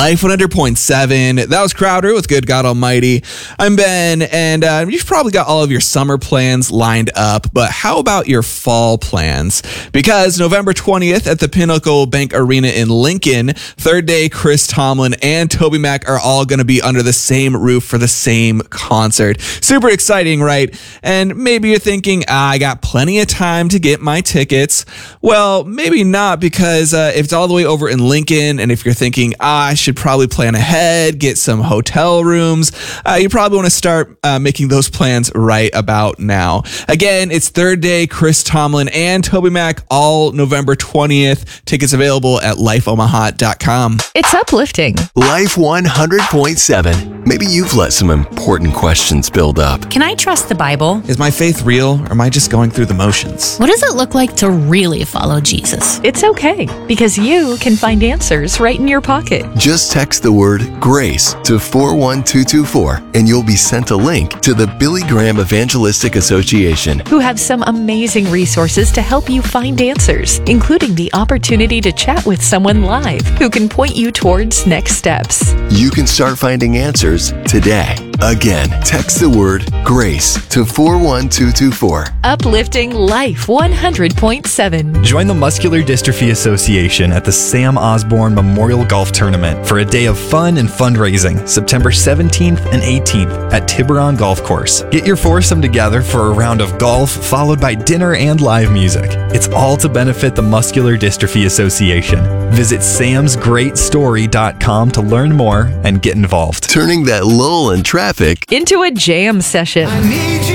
Life 100.7. That was Crowder with Good God Almighty. I'm Ben, and you've probably got all of your summer plans lined up, but how about your fall plans? Because November 20th at the Pinnacle Bank Arena in Lincoln, Third Day, Chris Tomlin, and TobyMac are all going to be under the same roof for the same concert. Super exciting, right? And maybe you're thinking, I got plenty of time to get my tickets. Well, maybe not, because if it's all the way over in Lincoln, and if you're thinking, I should probably plan ahead, get some hotel rooms, you probably want to start making those plans right about now. Again, it's Third Day, Chris Tomlin, and TobyMac, all November 20th. Tickets available at lifeomaha.com. It's uplifting. Life 100.7. Maybe you've let some important questions build up. Can I trust the Bible? Is my faith real, or am I just going through the motions? What does it look like to really follow Jesus? It's okay, because you can find answers right in your pocket. Just text the word GRACE to 41224 and you'll be sent a link to the Billy Graham Evangelistic Association, Who have some amazing resources to help you find answers, including the opportunity to chat with someone live who can point you towards next steps. You can start finding answers today. Again, text the word GRACE to 41224. Uplifting Life 100.7. Join the Muscular Dystrophy Association at the Sam Osborne Memorial Golf Tournament for a day of fun and fundraising, September 17th and 18th at Tiburon Golf Course. Get your foursome together for a round of golf, followed by dinner and live music. It's all to benefit the Muscular Dystrophy Association. Visit samsgreatstory.com to learn more and get involved. Turning that lull in traffic Into a jam session.